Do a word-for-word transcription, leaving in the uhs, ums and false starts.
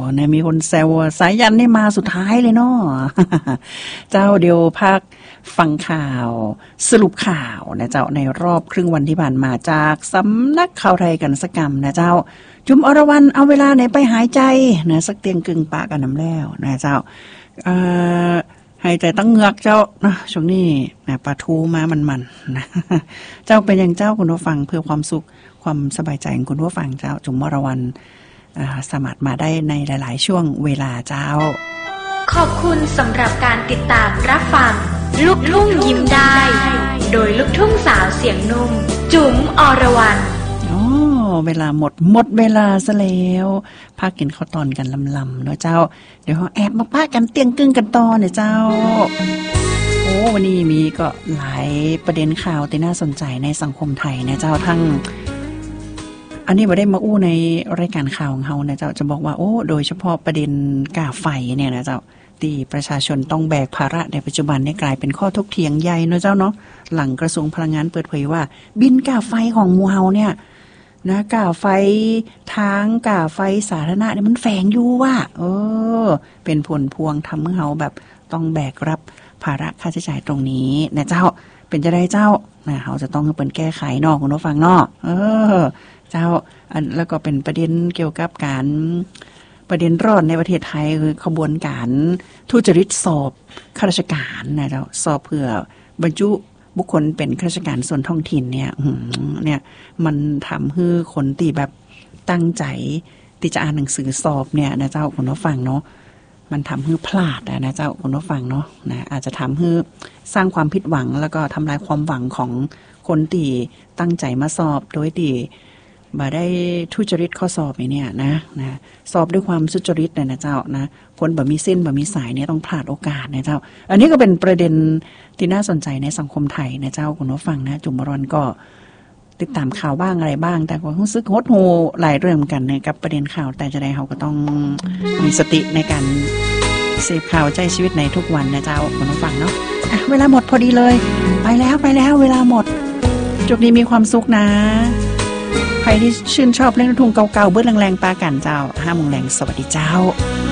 เนี่ยมีคนแซวสายยันนี่มาสุดท้ายเลยเนาะ เจ้าเดียวพักฟังข่าวสรุปข่าวนะเจ้าในรอบครึ่งวันที่ผ่านมาจากสำนักข่าวไทยกันสกรรมนะเจ้าจุมอรวรรณเอาเวลาไหนไปหายใจนะสักเตียงกึ่งปะกันน้ำแล้วนะเจ้าเอ่อหายใจตั้งเงือกเจ้านะช่วงนี้นะปลาทูมามันๆนะเจ้าเป็นอย่างเจ้าคุณผู้ฟังเพื่อความสุขความสบายใจของคุณผู้ฟังเจ้าจุมอรวรรณสามารถมาได้ในหลายๆช่วงเวลาเจ้าขอบคุณสำหรับการติดตามรับฟังลูกทุ่งยิ้มได้โดยลูกทุ่งสาวเสียงนุ่มจุ๋มอรวรรณอ๋อเวลาหมดหมดเวลาซะแล้วพักกินข้าวตอนกันลำๆเนาะเจ้าเดี๋ยวแอบมาพากันเตียงกึ่งกันต่อเนี่ยเจ้าโอ้วันนี้มีก็หลายประเด็นข่าวที่น่าสนใจในสังคมไทยนะเจ้าทั้งอันนี้บ่ได้มาอู้ในรายการข่าวของเฮานะเจ้าจะบอกว่าโอ้โดยเฉพาะประเด็นก่าไฟเนี่ยนะเจ้าที่ประชาชนต้องแบกภาระในปัจจุบันนี่กลายเป็นข้อถกเถียงใหญ่เนาะเจ้าเนาะหลังกระทรวงพลังงานเปิดเผยว่าบินก่าไฟของหมู่เฮาเนี่ยนะก่าไฟทางก่าไฟสาธารณะเนี่ยมันแฝงอยู่ว่าเออเป็นผลพวงทำให้เฮาแบบต้องแบกรับภาระค่าใช้จ่ายตรงนี้นะเจ้าเป็นจะได้เจ้านะเฮาจะต้องให้เปิ้นแก้ไขเนาะคุณผู้ฟังเนาะเออเจ้าอันแล้วก็เป็นประเด็นเกี่ยวกับการประเด็นร้อนในประเทศไทยคือขบวนการทุจริตสอบข้าราชการนะเจ้าสอบเพื่อบรรจุบุคคลเป็นข้าราชการส่วนท้องถิ่นเนี่ยเนี่ยมันทำให้คนตีแบบตั้งใจที่จะอ่านหนังสือสอบเนี่ยนะเจ้าคุณผู้ฟังเนาะมันทำให้พลาดนะเจ้าคุณผู้ฟังเนาะนะอาจจะทำให้สร้างความผิดหวังแล้วก็ทำลายความหวังของคนที่ตั้งใจมาสอบโดยที่มาได้ทุจริตข้อสอบเนี่ยนะนะสอบด้วยความสุจริตนะนะเจ้านะคนแบบมีเส้นแบบมีสายเนี่ยต้องพลาดโอกาสนะเจ้าอันนี้ก็เป็นประเด็นที่น่าสนใจในสังคมไทยนะเจ้าคุณผู้ฟังนะจุ๋มอรวรรณก็ติดตามข่าวบ้างอะไรบ้างแต่ก็รู้สึกหดหู่หลายเรื่องเหมือนกันนะกับประเด็นข่าวแต่จะได้เขาก็ต้องมีสติในการเสพข่าวใจชีวิตในทุกวันนะเจ้าคุณผู้ฟังเนาะอ่ะเวลาหมดพอดีเลยไปแล้วไปแล้วเวลาหมดจุดนี้มีความสุขนะใครที่ชื่นชอบเล่นลูกทุ่งเก่าๆเบิ้ลแรงๆปากันเจ้าห้าโมงแรงสวัสดีเจ้า